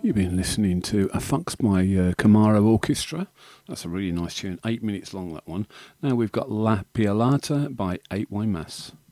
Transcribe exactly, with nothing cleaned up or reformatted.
You've been listening to A Fux by uh, Camaro Orchestra. That's a really nice tune. Eight minutes long, that one. Now we've got La Pialata by eight Y Mass.